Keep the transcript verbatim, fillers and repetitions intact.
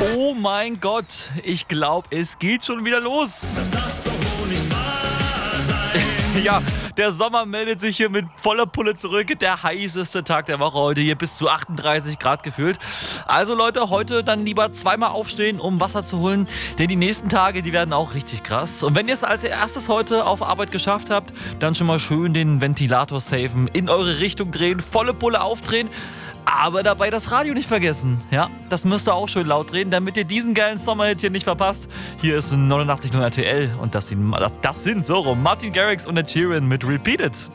Oh mein Gott, ich glaube, es geht schon wieder los. Das darf doch wohl nicht wahr sein. Ja, der Sommer meldet sich hier mit voller Pulle zurück. Der heißeste Tag der Woche heute, hier bis zu achtunddreißig Grad gefühlt. Also Leute, heute dann lieber zweimal aufstehen, um Wasser zu holen, denn die nächsten Tage, die werden auch richtig krass. Und wenn ihr es als erstes heute auf Arbeit geschafft habt, dann schon mal schön den Ventilator safen, in eure Richtung drehen, volle Pulle aufdrehen. Aber dabei das Radio nicht vergessen. Ja, das müsst ihr auch schön laut drehen, damit ihr diesen geilen Sommerhit hier nicht verpasst. Hier ist neunundachtzig Komma null R T L und das sind, das sind so rum Martin Garrix und Ed Sheeran mit Repeat It.